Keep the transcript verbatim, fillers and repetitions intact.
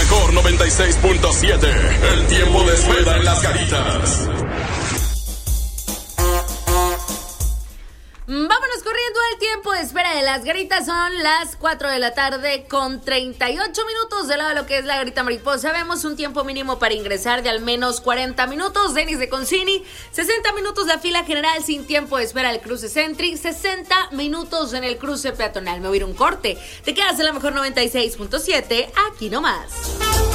mejor noventa y seis punto siete. El tiempo de espera en las Garitas. Vámonos corriendo, el tiempo de espera de las Garitas son las cuatro de la tarde con treinta y ocho minutos. Del lado de lo que es la Garita Mariposa vemos un tiempo mínimo para ingresar de al menos cuarenta minutos. Denis de Concini, sesenta minutos la fila general sin tiempo de espera al cruce Centri, sesenta minutos en el cruce peatonal. Me voy a ir un corte. Te quedas en la mejor noventa y seis punto siete, aquí nomás.